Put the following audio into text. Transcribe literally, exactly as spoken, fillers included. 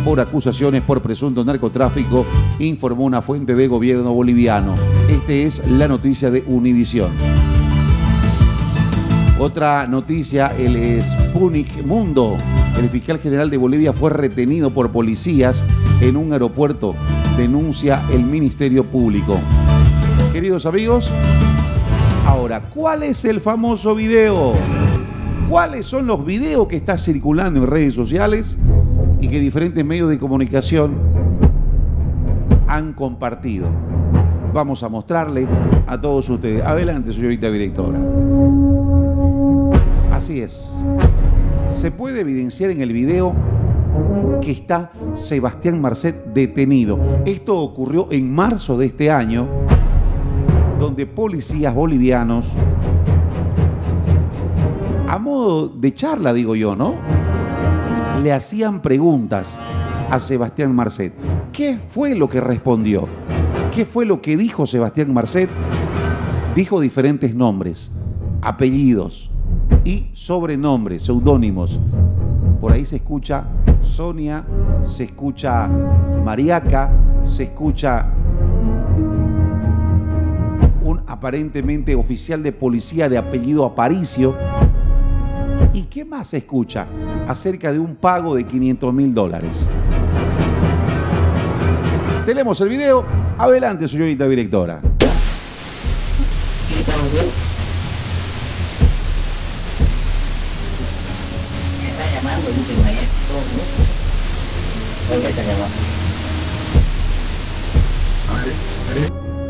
por acusaciones por presunto narcotráfico, informó una fuente de gobierno boliviano. Esta es la noticia de Univisión. Otra noticia, el Sputnik Mundo. El fiscal general de Bolivia fue retenido por policías en un aeropuerto, denuncia el Ministerio Público. Queridos amigos, ahora, ¿cuál es el famoso video? ¿Cuáles son los videos que están circulando en redes sociales y que diferentes medios de comunicación han compartido? Vamos a mostrarle a todos ustedes. Adelante, señorita directora. Así es. Se puede evidenciar en el video que está Sebastián Marcet detenido. Esto ocurrió en marzo de este año, donde policías bolivianos, a modo de charla, digo yo, ¿no?, le hacían preguntas a Sebastián Marcet. ¿Qué fue lo que respondió? ¿Qué fue lo que dijo Sebastián Marcet? Dijo diferentes nombres, apellidos y sobrenombres, seudónimos. Por ahí se escucha Sonia, se escucha Mariaca, se escucha un aparentemente oficial de policía de apellido Aparicio. ¿Y qué más se escucha? Acerca de un pago de quinientos mil dólares. Tenemos el video. Adelante, señorita directora.